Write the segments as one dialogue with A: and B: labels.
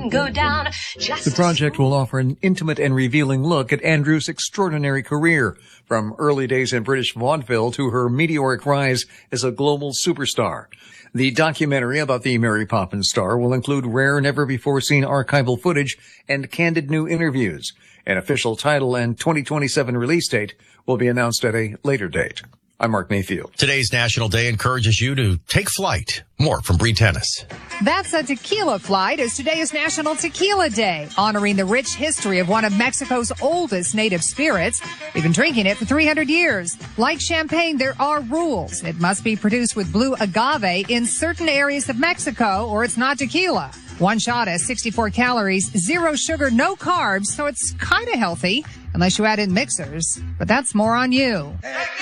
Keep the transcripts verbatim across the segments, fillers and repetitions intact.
A: sun go down. Just
B: The project will offer an intimate and revealing look at Andrew's extraordinary career, from early days in British vaudeville to her meteoric rise as a global superstar. The documentary about the Mary Poppins star will include rare, never-before-seen archival footage and candid new interviews. An official title and twenty twenty-seven release date will be announced at a later date. I'm Mark Mayfield.
C: Today's National Day encourages you to take flight. More from Bree Tennis.
D: That's a tequila flight, as today is National Tequila Day, honoring the rich history of one of Mexico's oldest native spirits. We've been drinking it for three hundred years. Like champagne, there are rules. It must be produced with blue agave in certain areas of Mexico, or it's not tequila. One shot has sixty-four calories, zero sugar, no carbs, so it's kind of healthy, unless you add in mixers. But that's more on you.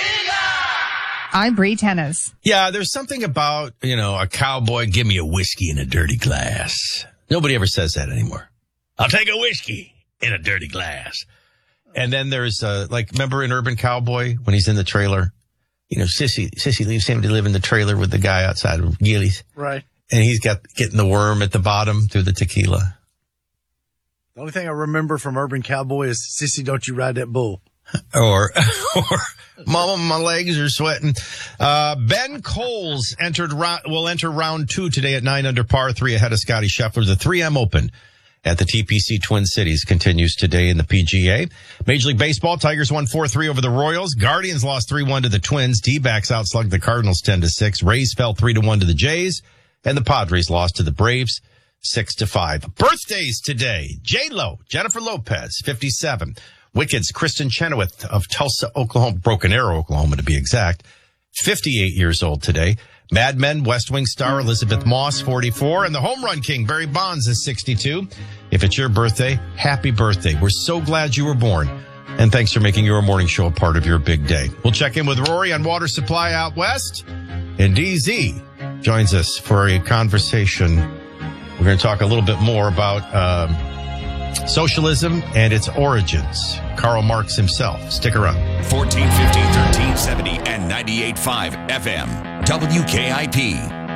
D: I'm Bree Tennis.
C: Yeah, there's something about, you know, a cowboy, give me a whiskey in a dirty glass. Nobody ever says that anymore. I'll take a whiskey in a dirty glass. And then there's, uh, like, remember in Urban Cowboy when he's in the trailer? You know, Sissy, Sissy leaves him to live in the trailer with the guy outside of Gillies.
E: Right.
C: And he's got getting the worm at the bottom through the tequila.
E: The only thing I remember from Urban Cowboy is, Sissy, don't you ride that bull.
C: Or, or, Mama, my legs are sweating. Uh, Ben Coles entered round, will enter round two today at nine under par three ahead of Scotty Scheffler. The three M Open at the T P C Twin Cities continues today in the P G A. Major League Baseball, Tigers won four three over the Royals. Guardians lost three one to the Twins. D-backs outslugged the Cardinals ten to six. Rays fell three to one to the Jays. And the Padres lost to the Braves six to five. Birthdays today. J-Lo, Jennifer Lopez, fifty-seven. Wicked's Kristen Chenoweth of Tulsa, Oklahoma, Broken Arrow, Oklahoma to be exact, fifty-eight years old today. Mad Men, West Wing star Elizabeth Moss, forty-four. And the home run king, Barry Bonds, is sixty-two. If it's your birthday, happy birthday. We're so glad you were born. And thanks for making your morning show a part of your big day. We'll check in with Rory on water supply out west. And D Z joins us for a conversation. We're going to talk a little bit more about um, socialism and its origins. Karl Marx himself. Stick around.
F: fourteen fifty, thirteen seventy, and ninety-eight point five F M. W K I P.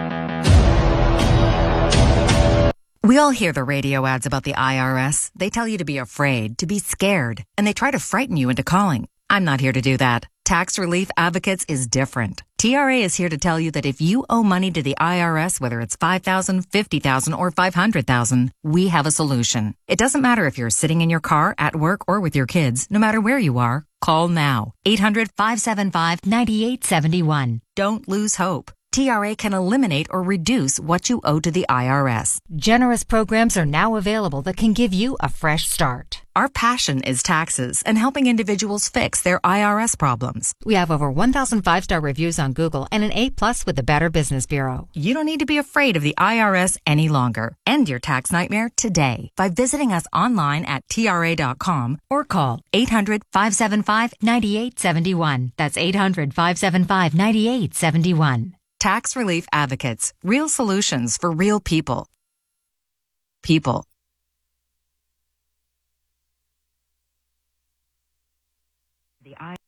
G: We all hear the radio ads about the I R S. They tell you to be afraid, to be scared, and they try to frighten you into calling. I'm not here to do that. Tax Relief Advocates is different. T R A is here to tell you that if you owe money to the I R S, whether it's five thousand dollars, fifty thousand dollars, or five hundred thousand dollars, we have a solution. It doesn't matter if you're sitting in your car, at work, or with your kids. No matter where you are, call now. eight hundred, five seven five, nine eight seven one. Don't lose hope. T R A can eliminate or reduce what you owe to the I R S.
H: Generous programs are now available that can give you a fresh start.
G: Our passion is taxes and helping individuals fix their I R S problems.
H: We have over one thousand five-star reviews on Google and an A plus with the Better Business Bureau.
G: You don't need to be afraid of the I R S any longer. End your tax nightmare today by visiting us online at T R A dot com or call eight hundred, five seven five, nine eight seven one. That's eight hundred, five seven five, nine eight seven one. Tax Relief Advocates. Real solutions for real people. People. The I-